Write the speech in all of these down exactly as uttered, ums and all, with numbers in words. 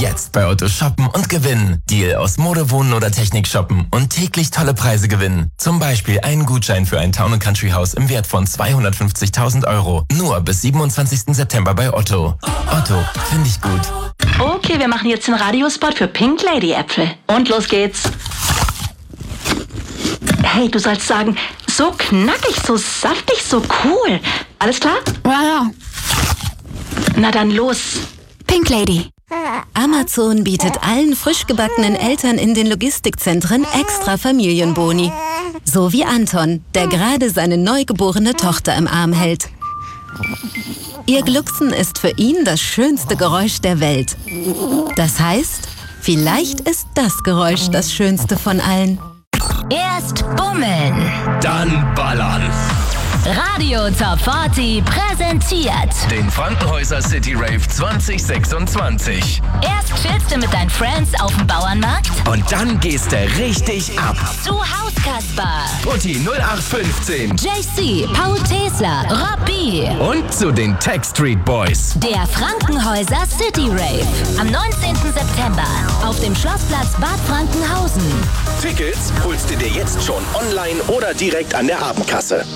Jetzt bei Otto shoppen und gewinnen. Deal aus Mode, Wohnen oder Technik shoppen und täglich tolle Preise gewinnen. Zum Beispiel einen Gutschein für ein Town and Country Haus im Wert von zweihundertfünfzigtausend Euro. Nur bis siebenundzwanzigsten September bei Otto. Otto, finde ich gut. Okay, wir machen jetzt den Radiospot für Pink Lady Äpfel. Und los geht's. Hey, du sollst sagen, so knackig, so saftig, so cool. Alles klar? Ja, ja. Na dann los. Pink Lady. Amazon bietet allen frisch gebackenen Eltern in den Logistikzentren extra Familienboni. So wie Anton, der gerade seine neugeborene Tochter im Arm hält. Ihr Glucksen ist für ihn das schönste Geräusch der Welt. Das heißt, vielleicht ist das Geräusch das schönste von allen. Erst bummeln, dann ballern. Radio Top vierzig präsentiert den Frankenhäuser City Rave zwanzig sechsundzwanzig. Erst chillst du mit deinen Friends auf dem Bauernmarkt und dann gehst du richtig ab. zu Hauskasper, Putti null acht fünfzehn, J C, Paul Tesla, Robby und zu den Tech Street Boys. Der Frankenhäuser City Rave am neunzehnten September auf dem Schlossplatz Bad Frankenhausen. Tickets holst du dir jetzt schon online oder direkt an der Abendkasse.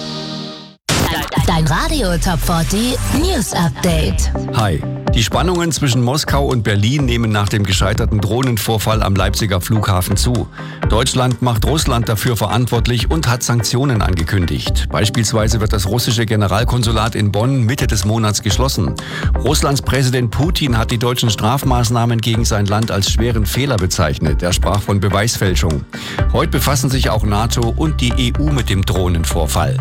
Dein Radio Top vierzig News Update. Hi. Die Spannungen zwischen Moskau und Berlin nehmen nach dem gescheiterten Drohnenvorfall am Leipziger Flughafen zu. Deutschland macht Russland dafür verantwortlich und hat Sanktionen angekündigt. Beispielsweise wird das russische Generalkonsulat in Bonn Mitte des Monats geschlossen. Russlands Präsident Putin hat die deutschen Strafmaßnahmen gegen sein Land als schweren Fehler bezeichnet. Er sprach von Beweisfälschung. Heute befassen sich auch NATO und die E U mit dem Drohnenvorfall.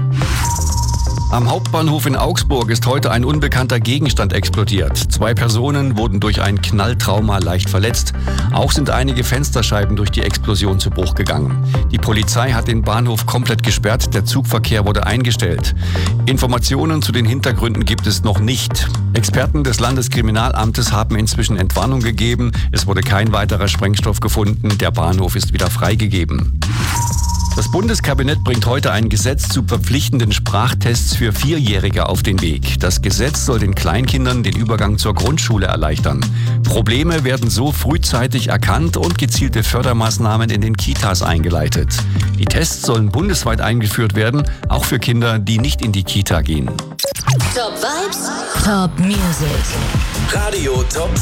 Am Hauptbahnhof in Augsburg ist heute ein unbekannter Gegenstand explodiert. Zwei Personen wurden durch ein Knalltrauma leicht verletzt. Auch sind einige Fensterscheiben durch die Explosion zu Bruch gegangen. Die Polizei hat den Bahnhof komplett gesperrt, der Zugverkehr wurde eingestellt. Informationen zu den Hintergründen gibt es noch nicht. Experten des Landeskriminalamtes haben inzwischen Entwarnung gegeben. Es wurde kein weiterer Sprengstoff gefunden. Der Bahnhof ist wieder freigegeben. Das Bundeskabinett bringt heute ein Gesetz zu verpflichtenden Sprachtests für Vierjährige auf den Weg. Das Gesetz soll den Kleinkindern den Übergang zur Grundschule erleichtern. Probleme werden so frühzeitig erkannt und gezielte Fördermaßnahmen in den Kitas eingeleitet. Die Tests sollen bundesweit eingeführt werden, auch für Kinder, die nicht in die Kita gehen. Top Vibes, Top Music. Radio Top